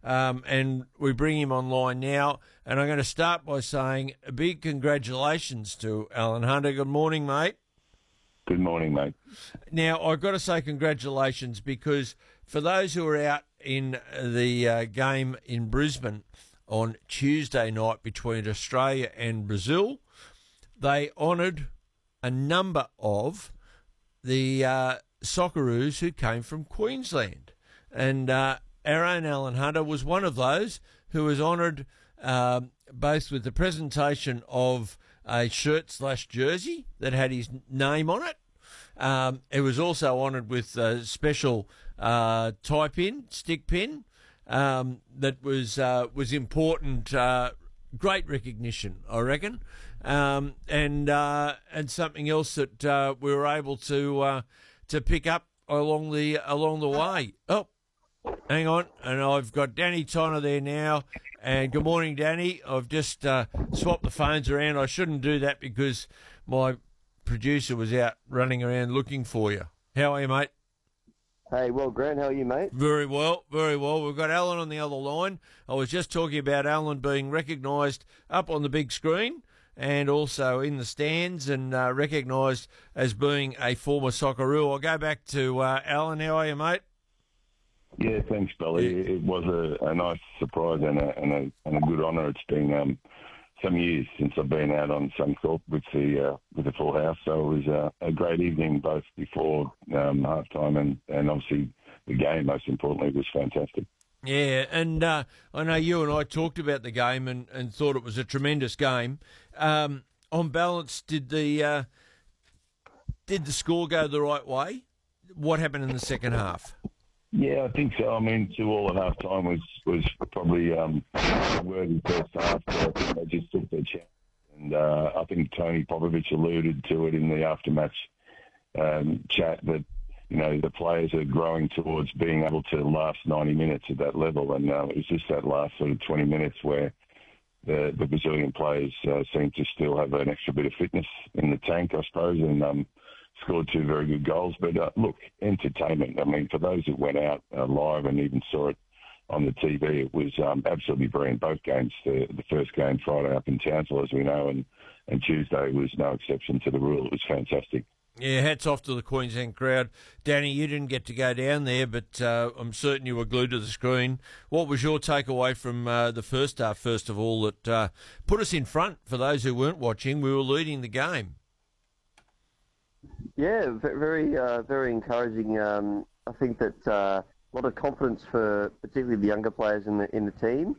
and we bring him online now. And I'm going to start by saying a big congratulations to Alan Hunter. Good morning, mate. Good morning, mate. Now, I've got to say congratulations because for those who were out in the game in Brisbane on Tuesday night between Australia and Brazil, they honoured a number of the Socceroos who came from Queensland. And our own Alan Hunter was one of those who was honoured both with the presentation of a shirt/jersey that had his name on it. It was also honoured with a special tie pin, stick pin, that was important. Great recognition, I reckon, and something else that we were able to pick up along the way. Oh, hang on, and I've got Danny Tonner there now. And good morning, Danny. I've just swapped the phones around. I shouldn't do that because my producer was out running around looking for you. How are you, mate? Hey, well, Grant, how are you, mate? Very well, very well. We've got Alan on the other line. I was just talking about Alan being recognised up on the big screen and also in the stands and recognised as being a former Socceroo. I'll go back to Alan. How are you, mate? Yeah, thanks, Billy. It was a nice surprise and a good honour. It's been some years since I've been out on Suncorp with the full house, so it was a great evening both before half time and obviously the game. Most importantly, was fantastic. Yeah, and I know you and I talked about the game and thought it was a tremendous game. On balance, did the score go the right way? What happened in the second half? Yeah, I think so. I mean, 2-2 at half time was probably a worthy first half. I think they just took their chance. And I think Tony Popovich alluded to it in the aftermatch chat that, you know, the players are growing towards being able to last 90 minutes at that level. And it was just that last sort of 20 minutes where the Brazilian players seem to still have an extra bit of fitness in the tank, I suppose, and scored 2 very good goals. But look, entertainment. I mean, for those that went out live and even saw it on the TV, it was absolutely brilliant. Both games, the first game Friday up in Townsville, as we know, and Tuesday was no exception to the rule. It was fantastic. Yeah, hats off to the Queensland crowd. Danny, you didn't get to go down there, but I'm certain you were glued to the screen. What was your takeaway from the first half, first of all, that put us in front? For those who weren't watching, we were leading the game. Yeah, very encouraging. I think that a lot of confidence for particularly the younger players in the team,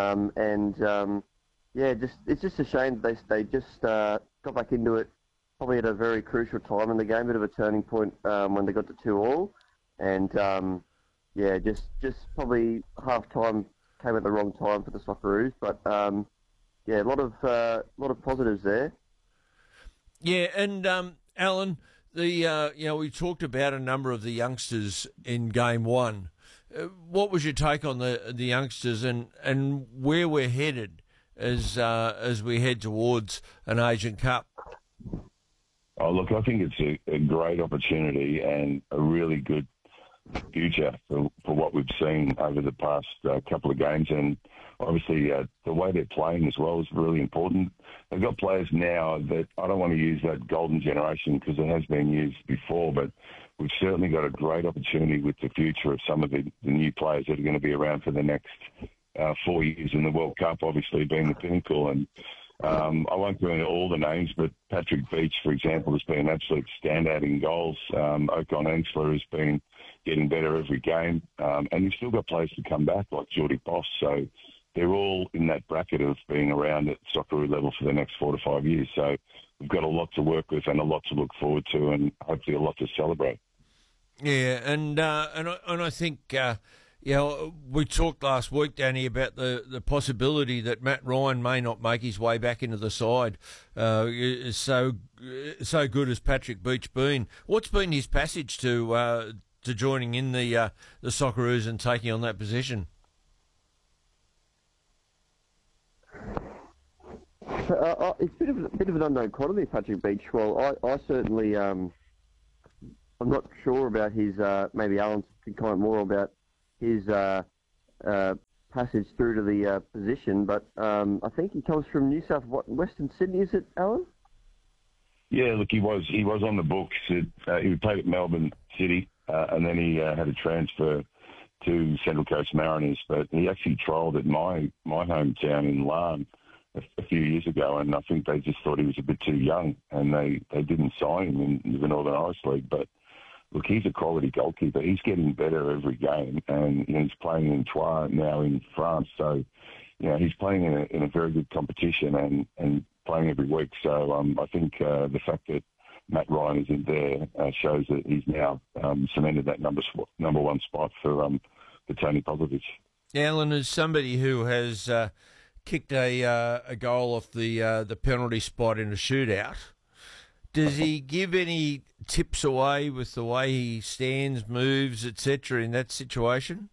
it's just a shame they just got back into it probably at a very crucial time in the game, a bit of a turning point when they got to 2-2, and just probably half time came at the wrong time for the Socceroos, but a lot of positives there. Yeah, and Alan, we talked about a number of the youngsters in Game 1. What was your take on the youngsters and where we're headed as we head towards an Asian Cup? Oh, look, I think it's a great opportunity and a really good future for what we've seen over the past couple of games. And obviously, the way they're playing as well is really important. They've got players now that I don't want to use that golden generation because it has been used before, but we've certainly got a great opportunity with the future of some of the new players that are going to be around for the next 4 years in the World Cup, obviously being the pinnacle. And I won't go into all the names, but Patrick Beach, for example, has been an absolute standout in goals. Ocon Ensler has been getting better every game. And you've still got players to come back like Jordy Boss. So they're all in that bracket of being around at Socceroo level for the next 4 to 5 years. So we've got a lot to work with and a lot to look forward to and hopefully a lot to celebrate. Yeah, and I think... we talked last week, Danny, about the possibility that Matt Ryan may not make his way back into the side. Is so good as Patrick Beach been. What's been his passage to joining in the Socceroos and taking on that position? It's a bit of an unknown quantity, Patrick Beach. Well, I certainly I'm not sure about his. Maybe Alan can comment more about his passage through to the position, but I think he comes from Western Sydney, is it, Alan? Yeah, look, he was on the books. He played at Melbourne City, and then he had a transfer to Central Coast Mariners. But he actually trialled at my hometown in Larne a few years ago, and I think they just thought he was a bit too young, and they didn't sign him in the Northern Irish League. But look, he's a quality goalkeeper. He's getting better every game, and he's playing in Troyes now in France. So, he's playing in a very good competition and playing every week. So I think the fact that Matt Ryan is in there shows that he's now cemented that number one spot for Tony Popovich. Alan, as somebody who has kicked a goal off the penalty spot in a shootout, does he give any tips away with the way he stands, moves, etc. in that situation?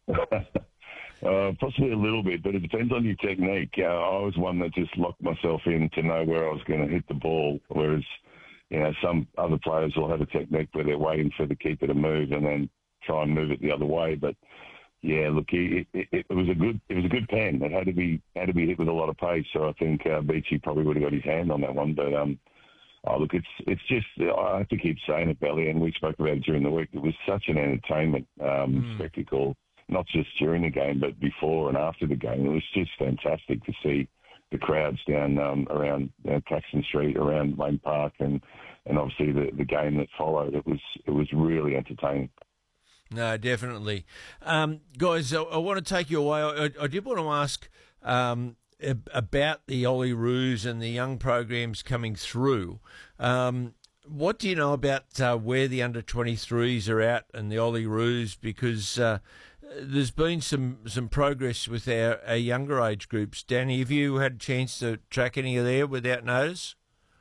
Possibly a little bit, but it depends on your technique. I was one that just locked myself in to know where I was going to hit the ball, whereas some other players will have a technique where they're waiting for the keeper to move and then try and move it the other way. But yeah, look, it was a good pen. It had to be hit with a lot of pace. So I think Beachy probably would have got his hand on that one. But look, it's just I have to keep saying it, Belly, and we spoke about it during the week. It was such an entertainment spectacle, not just during the game, but before and after the game. It was just fantastic to see the crowds down around Caxton Street, around Lane Park, and obviously the game that followed. It was really entertaining. No, definitely. Guys, I want to take you away. I did want to ask about the Ollie Roos and the young programs coming through. What do you know about where the under-23s are at and the Ollie Roos? Because there's been some progress with our younger age groups. Danny, have you had a chance to track any of there without notice?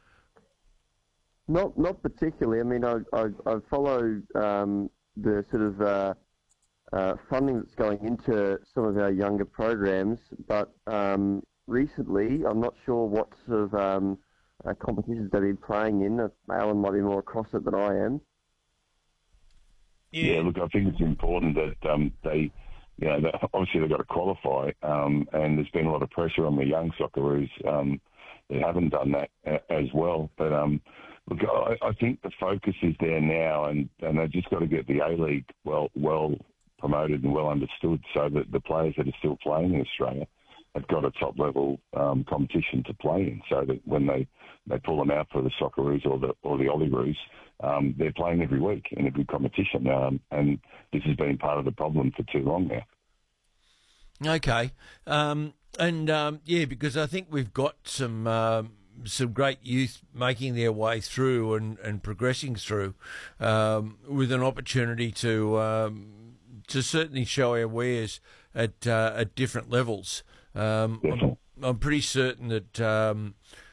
Not particularly. I mean, I follow the sort of funding that's going into some of our younger programs, but recently I'm not sure what sort of competitions they've been playing in. Alan might be more across it than I am. Yeah, look, I think it's important that they obviously they've got to qualify, and there's been a lot of pressure on the young Socceroos. They haven't done that as well, but look, I think the focus is there now, and they've just got to get the A-League well promoted and well understood, so that the players that are still playing in Australia have got a top-level competition to play in, so that when they pull them out for the Socceroos or the Olyroos, they're playing every week in a good competition. And this has been part of the problem for too long now. Okay. Because I think we've got some great youth making their way through and progressing through with an opportunity to certainly show our wares at different levels. I'm pretty certain that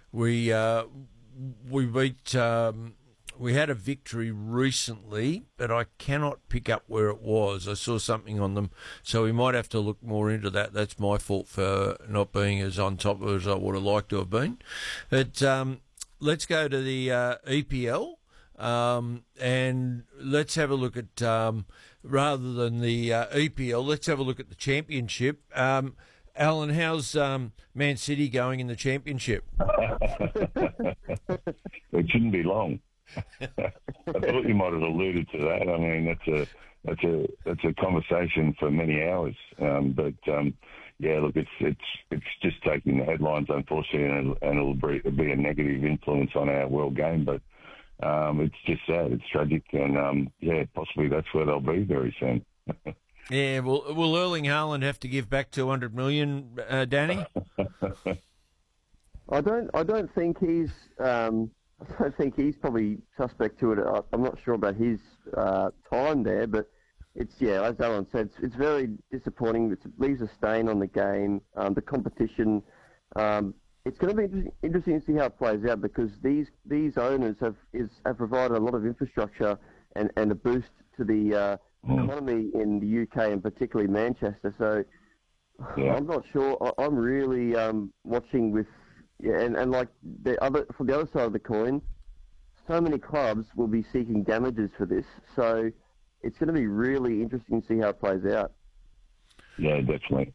we beat. We had a victory recently, but I cannot pick up where it was. I saw something on them, so we might have to look more into that. That's my fault for not being as on top of it as I would have liked to have been. But let's go to the EPL, and let's have a look at, rather than the EPL, let's have a look at the Championship. Alan, how's Man City going in the Championship? It shouldn't be long. I thought you might have alluded to that. I mean, that's a conversation for many hours. Yeah, look, it's just taking the headlines, unfortunately, and it'll be a negative influence on our world game. But it's just sad. It's tragic, and possibly that's where they'll be very soon. Yeah, will Erling Haaland have to give back 200 million, Danny? I don't think he's. I don't think he's probably suspect to it. I'm not sure about his time there, but it's as Alan said, it's very disappointing. It leaves a stain on the game, the competition. It's going to be interesting to see how it plays out, because these owners have provided a lot of infrastructure and a boost to the economy in the UK and particularly Manchester. So I'm not sure. I'm really watching with. Yeah, and like from the other side of the coin, so many clubs will be seeking damages for this. So it's going to be really interesting to see how it plays out. Yeah, definitely.